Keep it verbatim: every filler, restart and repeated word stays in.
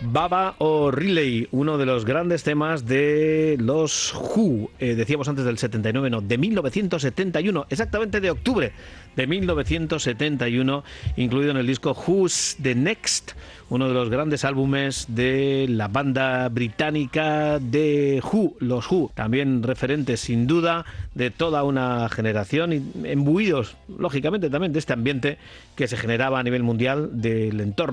Baba O'Riley, uno de los grandes temas de los Who, eh, decíamos antes del setenta y nueve, no, de mil novecientos setenta y uno, exactamente de octubre de mil novecientos setenta y uno, incluido en el disco Who's the Next, uno de los grandes álbumes de la banda británica de Who, los Who, también referentes sin duda de toda una generación, imbuidos lógicamente también de este ambiente que se generaba a nivel mundial del entorno